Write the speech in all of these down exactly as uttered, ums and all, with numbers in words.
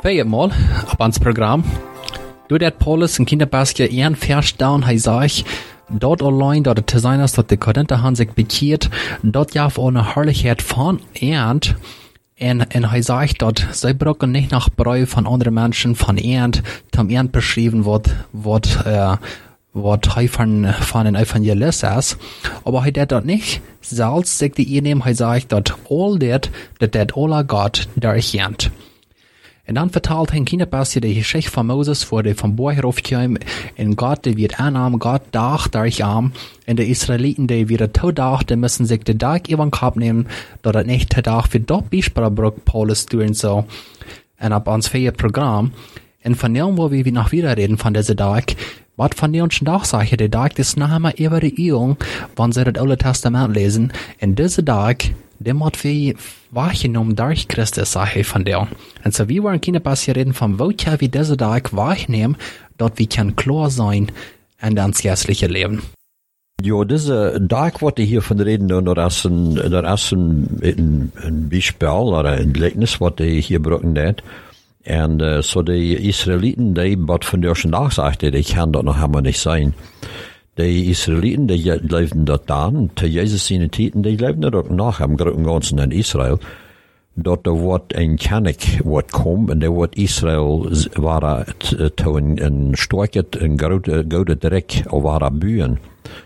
bij het mal op ons programma. Doordat Paulus een kinderbasje een vers down, hij zegt, dat alleen dat het te zijn is dat de Korinther han zich bekeert, dat jaf ohne Herrlichkeit von Ernd. En, en hij zegt dat zij brauchen nicht nach Breu von anderen Menschen von Ernd, zum Ernd beschrieben wordt, wat, uh, wat hij van, van een evangelist is. Aber hij deed dat niet. Zelfs zegt die ene, hij zegt dat all dit, dat dat aller Gott der Ernd. En dan vertelt hij een kinderbasje de geschichte van Moses voor de van Boerhof kwam. En God die wird aannam, God dacht durch arm. En de Israeliten die wieder to dachten, müssen sich de dag even kap nemen, dat het niet te dag für dat Bischbrauch Paulus doen so. En op ons vier Programm. En van dem, wo wir noch wieder reden von dieser Dag, wat van die uns dag sagen, de dag des nachher über die Eung, wann sie das Alte Testament lesen. En diese Dag, dem hat wir wahrgenommen durch Christus, sage ich von der. Und so wie wir in Kinderpass reden von woher wir diese Tag wahrnehmen, dort wir können klar sein in das geistliche Leben. Ja, diese Tag, was die hier von reden, das ist ein, das ist ein, ein, ein Beispiel oder ein Gleichnis, was die hier brauchen hat. Und uh, so die Israeliten, die, was von der schon nachsagte, die kann dort noch einmal nicht sein. Die Israeliten, die lebten dort dann, zu Jesus seine Titen, die lebten dort nach am Ganzen in Israel. Dort wird ein König, wird kommen, und der wird Israel, war zu ein starket, ein guter Dreck, war bühen.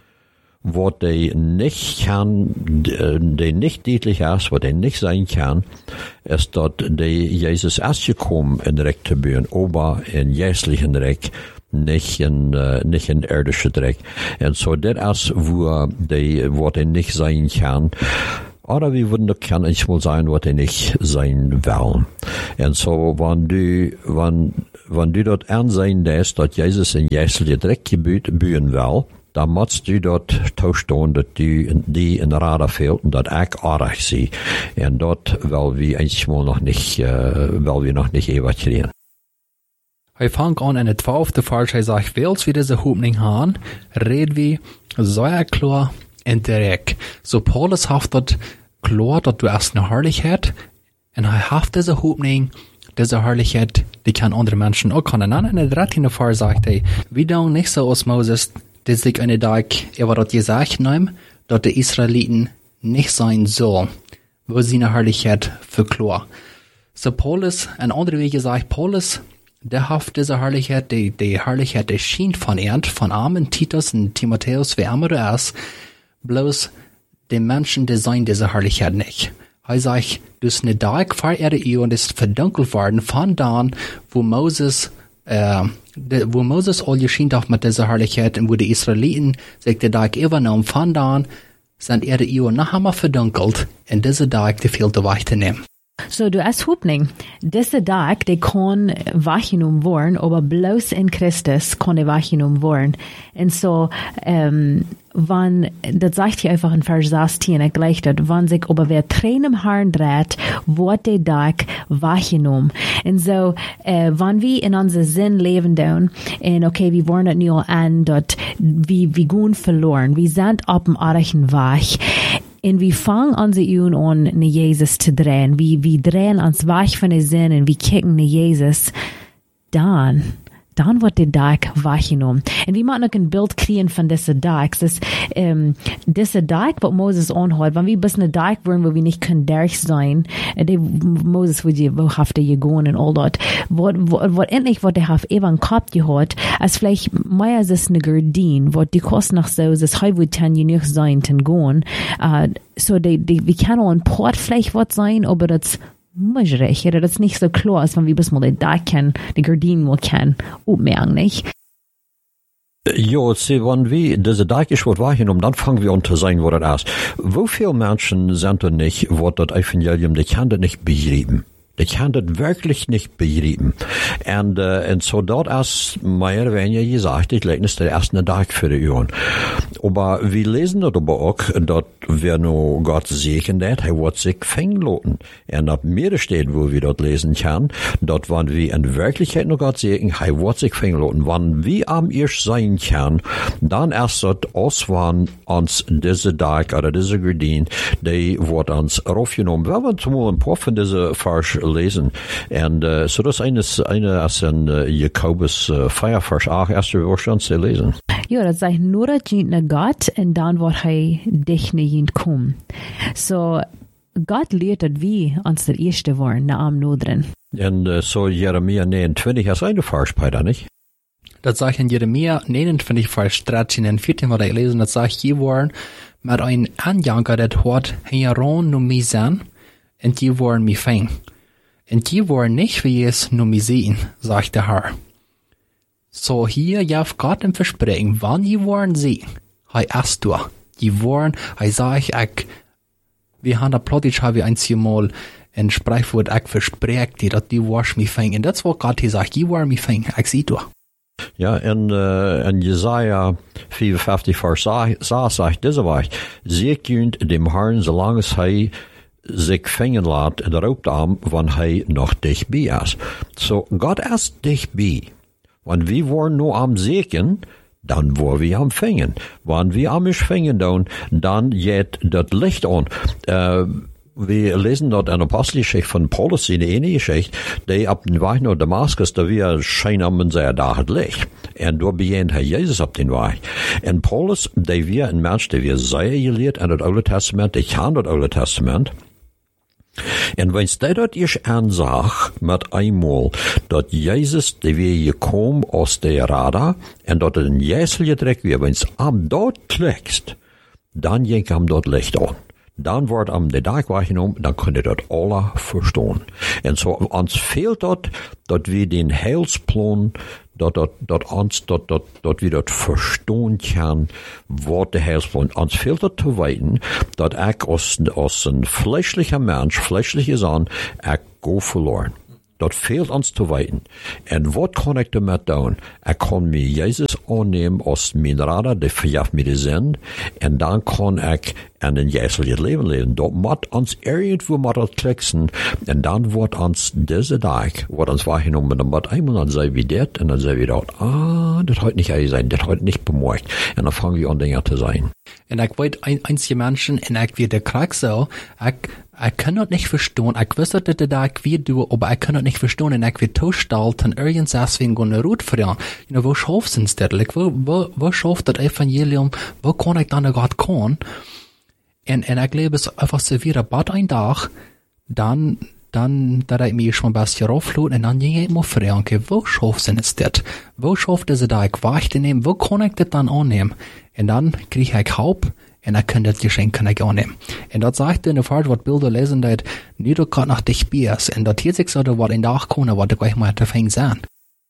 Was die nicht kann, die nicht deutlich ist, was die nicht sein kann, ist, dass die Jesus erst gekommen in Dreck zu bühen, aber in jährlichen Dreck, nicht in, uh, nicht in irdische Dreck. Und so, das ist, wo die, was die nicht sein kann. Oder wir würden doch kann ich mal sein, was die nicht sein wollen. Und so, wenn du, wenn, wenn du dort ansehen lässt, dass Jesus in jährliche Dreck bühen will, dann musst du dort tauschtun, dass du die in Rada fehlt und das auch artig sie. Und dort, weil wir einmal noch nicht, uh, weil wir noch nicht evakuieren. Hij vangt aan in het twaalfde vers, hij zegt, wils wie deze hoopning gaan, red wie, sehr klar en direkt. So Paulus haft dat klar, dat du erst eine Herrlichkeit, en hij haft deze hoopning, diese Herrlichkeit, die kann andere Menschen auch können. Und in der dreitiende vers sagt hij, wie dan nicht so als Moses, die sich eine Dag über das gesagt nehmen, dass die Israeliten nicht sein soll, wo sie eine Herrlichkeit verklar. So Paulus, ein anderer Weg sagt, Paulus, der haft diese Herrlichkeit, die, die Herrlichkeit, die schien von Ernd, von Armen, Titus und Timotheus, wer immer du ist, bloß die Menschen, die sein diese Herrlichkeit nicht. Er sagt, dus ne Tag vor ihre Ehe und ist verdunkelt worden von dann, wo Moses, äh, de, wo Moses all geschehen hat mit dieser Herrlichkeit und wo die Israeliten sich den Tag übernommen von dann, sind ihre Ehe noch einmal verdunkelt und diese Tag, die fehlte wahrzunehmen. So, du als Hoopning, diese Tag, die kann wahrgenommen worden, aber bloß in Christus kann die wahrgenommen worden. Und so, ähm, wann, das sagt hier einfach in Vers sechzehn, gleich dort, wann sich aber wer Tränen im Herrn dreht, wird der Tag wahrgenommen. Und so, äh, wann wir in unser Sinn leben down, und okay, wir wollen das nicht an, dort, wir, wir gehen verloren, wir sind auf dem artigen Weg. Und wir fangen an, sie an, ne Jesus zu drehen. Wir, wir drehen uns weich von den Sinnen, wir kicken ne Jesus. Dann, dann wird der Tag wahrgenommen. Und wir machen noch ein Bild kriegen von diesen Tags. Das, ähm, dieser Tag, was Moses anhat, wenn wir bis eine Tag wollen, wo wir nicht können durch sein, äh, Moses würde, wo haft er gehen und all das, was, was endlich, was der haft eben gehabt gehört, als vielleicht mehr ist es eine Gardine, was die kosten nach so, das halb wird dann nicht sein, zu gehen, äh, so, die, die, wir können auch ein Port vielleicht was sein, aber das möglich, oder das nicht so klar ist, wenn wir bis mal die Tag kennen, die Gardinen mal kennen, aufmerken, nicht? Ja, sie, wenn wir diese Tag ist, was wahrgenommen, dann fangen wir an zu sein, wo das ist. Wie viele Menschen sind da nicht, wo das Evangelium, die kann das nicht begreifen. Die kann das wirklich nicht begreifen. Und, äh, und so dort ist mehr oder weniger gesagt, ich lege der erste Tag für die Ohren. Aber wir lesen das aber auch, dass wer nur Gott segnet, er wird sich fängen lassen. Und auf mir steht, wo wir dort lesen können, dort, wenn wir in Wirklichkeit nur Gott segnen, er wird sich fängen lassen. Wenn wir am erst sein können, dann erst dort aus, wenn uns diese Tag oder diese Gardine, die wird uns aufgenommen. Wenn wir zum Beispiel ein paar von diesen Vers lesen. Und uh, so das eine, eine als ein uh, Jakobus uh, vier Vers acht, erste Woche zu lesen. Ja, dat sagt nur dat jint naar God en dan wordt hij dich naar jint kom. So, God leert dat wie ons der eerste worden, na am noderen. En uh, so Jeremia negenentwintig als eine Vers bei da, nicht? Dat sagt in Jeremia negenentwintig Vers dreizehn en veertien wat ik lezen, dat sagt je worden met een aanjager dat hoort hieron no mi zijn en die worden mi feng. En die worden nicht wie es no mi sehen, sagt der Herr. So hier jaf Gott im Versprechen, wann die worden sehen, hei erst du. Die worden, hei sag ich, ek, wir haben da plötzlich habe ich ein Mal ein Sprichwort ek versprecht, die dat die worden mi feng. Und das war Gott, die sagt, die worden mi feng, ek sieh du. Ja, en, uh, en Jesaja vierundvijftig vers zes sagt deze weg, zeek junt dem Herrn, zolang hij zich vangen laat, en roept aan, wanneer hij nog dichtbij is. So, God is dichtbij. Wanneer we worden nu am zeken, dan worden we am vangen. Wanneer we am is vangen doen, dan jet dat licht aan. Uh, We lezen dort eine Apostelgeschichte von Paulus in der ene Geschichte, die ab dem Weg nach Damaskus, da wir schein am sehr da hat Licht. Und da beginnt Herr Jesus ab den Weg. Und Paulus, der wir ein Mensch, der wir sehr gelehrt an das Alte Testament, ich kann das Alte Testament. Und wenn es da dort ist ansagt, mit einmal, dort Jesus, der wir gekommen aus der Rada, und dort ein Jäsel gedreckt wird, wenn es am dort klickst, dann ging am dort Licht an. Dan wordt am de dag weggenomen, dan kunnen dat alle verstaan. En zo, so, ons fehlt dat, dat we den Heilsplan, dat, dat, dat ons, dat, dat, dat we dat verstaan kan, wat de Heilsplan, ons fehlt dat te weten, dat ik als, als een vleeselijke mens, vleeselijke zon, ik go verloren. Dat fehlt ons te weten. En wat kan ik daarmee doen? Ik kan me Jezus aannemen als mijn radar, die verjaagt me de zin, en dan kan ik in een jezelf leven leven. Dat moet ons irgendwo maar dat klikken, en dan wordt ons deze dag, wordt ons waargenomen, dan moet eenmaal dan zijn we dit, en dan zijn we dat, ah, dat gaat niet hij zijn, dat gaat niet bemoeid. En dan vangen we aan dingen te zijn. En ik weet, een, einzige mensen, en ik weer de krak zo, ik, ik kan het niet verstaan, ik wist dat het daar ik weer doe, maar ik kan het niet verstaan, en ik weer toestelt, en ergens als we een route vragen, you know, wo schafft es dat? Like, wo, wo, wo schafft das Evangelium, wo kann ich dann Gott kommen? En, en ik leef es einfach so wieder, bad ein Tag, dann, dann, da ich mich schon ein bisschen rauflud, und dann ging ich mal fragen, okay, wo schafft es das? Wo schafft es da, ich wachte nehmen, wo kann ich das dann annehmen? Und dann krieg ich Haupt, und dann kann das Geschenk kann ich annehmen. Und das sagt in der Fall, was Bilder lesen, dass nicht du gerade nach dich bist, und das hier sich so, was in der Nacht kommt, was du gleich mal zu fangen sein.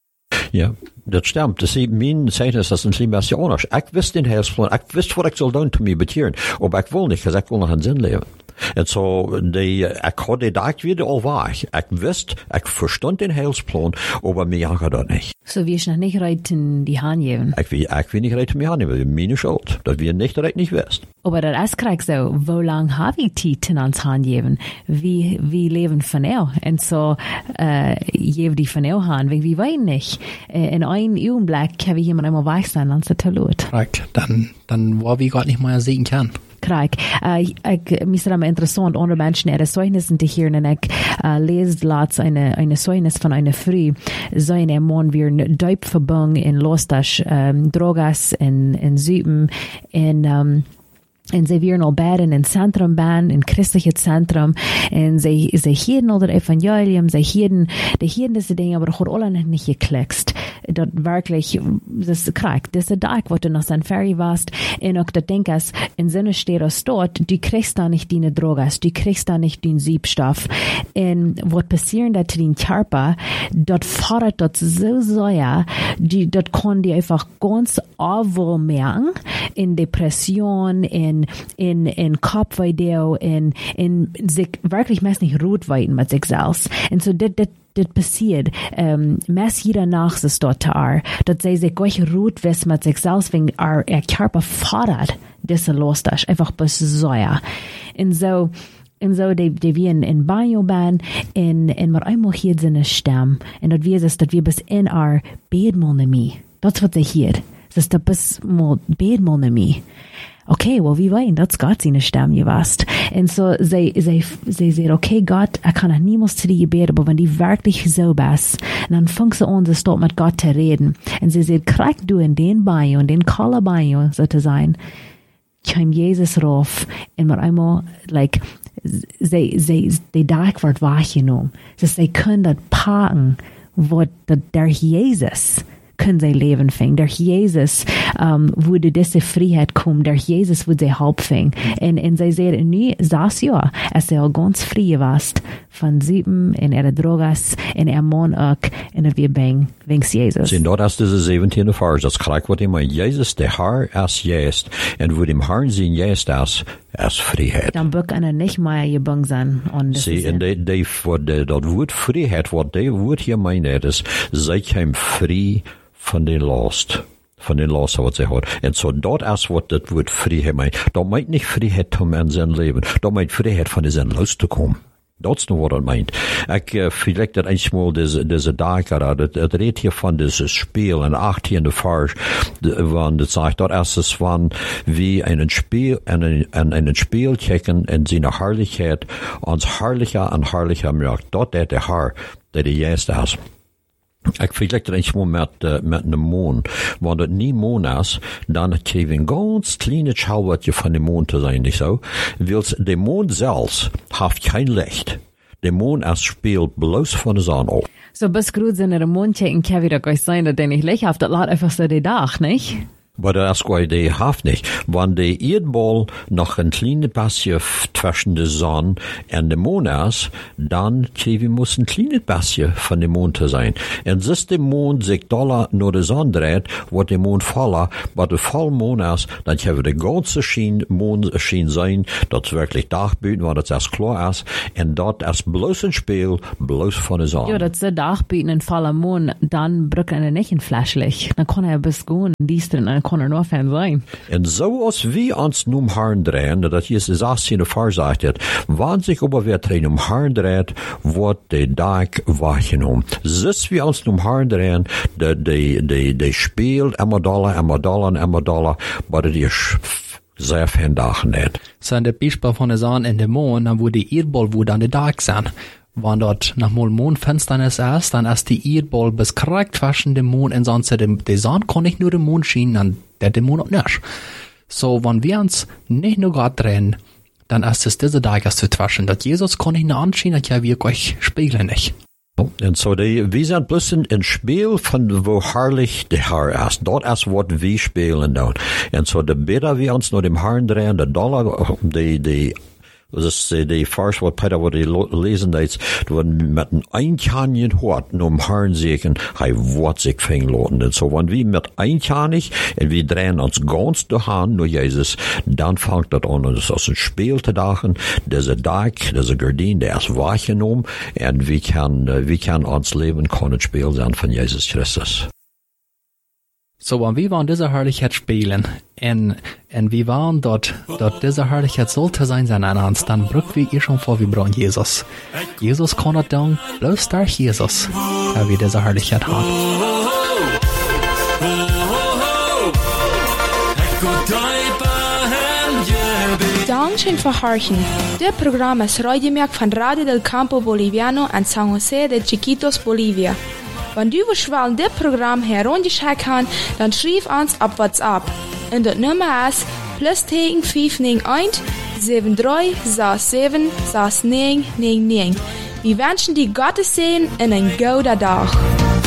Ja, dat stimmt. Das ist mein Zeichen, ist das ein bisschen anders. Ich wüsste den Heilsplan, ich wüsste, was ich soll tun, zu mir betieren. Aber ich will nicht, weil ich will noch einen Sinn leben. Und so, die, ich hatte die Tag wieder all weg. Ich wüsste, ich verstand den Heilsplan, aber mir jagen das nicht. So wie ich noch nicht recht in die Hand geben. Ich will, ich will nicht recht in die Hand geben, weil meine Schuld. Das wir nicht recht nicht wissen. Aber das ist krieg so, wo lang habe ich die in ans Hand geben? Wie, wie leben von er? Und so, äh, gebe die von er Hand, wie, wie weiß nicht. Äh, in einem Augenblick habe ich jemand einmal weich sein, dann ist er tot. Right. Dann, dann war wie Gott nicht mehr sehen kann. Krijg. Uh, ik mis het interessant, andere mensen er Zeugnissen te horen en ik uh, lees laatst een, een Zeugnis van een vrouw. Zijn man weer duip verbonden in Lostas, um, drogas en, en zuipen en um, en zij weer al beiden in centrum ben, in christelijk centrum. En zij, zij hielden al het evangelium, zij hielden, die hielden deze dingen, maar God alle net niet geklikst. Dat werkelijk, das krijg, deze dag, wat du noch zijn ferry warst, en ook dat denk als, in Sinne steht als dort, du kriegst da nicht die drogas, du kriegst da nicht den Siebstoff. En wat passiert dat in Körper, dat fordert dat so sehr, die, dat kann die einfach ganz avol merken, in Depression, in in in Kopfweh, in in sich wirklich meist nicht rot weiten mit sich selbst. Und so das das das passiert. Ähm, meist jeder nach ist dort da, dass sie sich gleich rot wissen mit sich selbst, wenn er ihr Körper fordert, das los ist einfach bis sehr. Und so und so die die wir in in Banjo ban in in maar einmal hier seine Stamm und das wir ist dass wir bis in our Bedmonemi. Das wird sie hier. Das ist das bis mal Bedmonemi. okay, well, wie wein, das Gott seine Stamm gewasst. Und so, sie, sie, sie sagt, okay, Gott, er kann auch niemals zu dir gebeten, aber wenn die wirklich so bist, dann fängst du an, sie dort mit Gott zu reden. Und sie sagt, krieg du in den Bein und den Kalle Bein, so zu sein, kam Jesus rauf, und mit einmal, like, sie, sie, die Tag wird wahrgenommen. Sie, sie können das packen, wo der Jesus können sie leben fing. Der Jesus um, würde diese Freiheit kommen. Der Jesus würde sie halb fing. Und, und sie sagen, nu, das Jahr, als sie auch ganz frei warst, von sieben in ihre Drogas, in ihr Mann auch, und wir bang, wings Jesus. Sind dort als diese siebzehn Vers, das kriegt, was ich meine, Jesus, der Herr, als jest, und wo dem Herrn sehen, jest, als, als Freiheit. Dann bück einer nicht mehr gebung sein. Sie, und die, die, die, das Wort Freiheit, was der Wort hier meint, ist, sei kein frei von den Last, von den Last, was sie hat. Und so dort erst, was das Wort Freiheit meint, da meint nicht Freiheit um in sein Leben, da meint Freiheit von sein loszukommen. Das ist nur, was er meint. Ich, äh, vielleicht das einmal diese, diese Tag, das, das redet hier von dieses Spiel, in achtzehnten Vers, wann das sagt, dort erst es waren wie ein Spiel, ein, ein, ein Spiel checken in seiner Herrlichkeit, uns herrlicher und herrlicher merkt. Dort der der Herr, der die Erste ist. Ich vergleiche das mal mit, mit einem Mond. Wenn das nie Mond ist, dann hat ich ein ganz kleines Schauwertje von dem Mond zu sein, nicht so? Weil der Mond selbst hat kein Licht. Der Mond erst spielt bloß von der Sonne auf. So bis gut in der Mond checken kann wieder gleich sein, dass der nicht Licht hat, das lädt einfach so die Dach, nicht? Aber das geht die Haft nicht. Wenn der Erdball noch ein kleines bisschen zwischen der Sonne und dem Mond ist, dann muss ein kleines bisschen von dem Mond sein. Und wenn der Mond sich doller nur der Sonne dreht, wird der Mond voller, aber der Vollmond ist, dann haben wir der ganze Schien, Mond schien sein, das wirklich Dachbüten, weil das erst klar ist, und dort ist bloß ein Spiel, bloß von der Sonne. Ja, das ist der Dachbüten in voller Mond, dann brückt er nicht ein Flashlicht. Dann kann er bis gehen, dies drin, dann kann er nur Fan sein. Und so als wir uns nun Herrn drehen, das hier ist das achtzehn Vers sagt, wann sich aber wer drehen um Herrn dreht, wird der Tag wahrgenommen. Sitzt wir uns nun Herrn drehen, der, der, der, der spielt immer Dollar, immer Dollar, immer Dollar, aber die sehr viel Tag nicht. So in der Beispiel von der Sonne in dem Mond, dann wo die Erdball wo dann der Tag sein. Wenn dort nach mal Mondfinsternis ist, dann ist die Erdball bis korrekt zwischen dem Mond und sonst der Sonne kann nicht nur den Mond schienen, dann der den Mond auch nicht. So, wenn wir uns nicht nur Gott drehen, dann ist es diese Tag erst zu zwischen. Das Jesus kann nicht nur anschienen, dass ja wir euch spiegeln nicht. Und so, die, wir sind bloß ein Spiel von, wo herrlich der Herr ist. Dort ist, was wir spielen dort. Und so, der besser wir uns nur dem Herrn drehen, der Dollar, die, die, das ist die Vers, was Peter, wo die lesen, da ist, du mit einem einkannigen Hort, nur im Herrn sehen, hei wird sich fängen loten. Und so, wenn wir mit einkannig, und wir drehen uns ganz durch an, nur Jesus, dann fängt das an, das ist ein Spiel zu dachen, diese Tag, diese Gardine, der ist wahrgenommen, und wir können, wir können uns leben, kann ein Spiel sein von Jesus Christus. So, wenn wir wollen diese Herrlichkeit spielen, und, und wir wollen dort, dort diese Herrlichkeit sollte sein sein an uns, dann brücken wir ihr schon vor, wir brauchen Jesus. Jesus kann das dann, bloß durch Jesus, da wir diese Herrlichkeit haben. Dankeschön für Horchen. Das Programm ist Radiomerk von Radio del Campo Boliviano en San José de Chiquitos, Bolivia. Wenn du willst, das Programm herunterschreiben kann, dann schreib uns auf WhatsApp. Und das Nummer ist plus fünf neun eins sieben drei sechs sieben sechs neun neun neun. Wir wünschen dir Gottes Segen und einen guten Tag.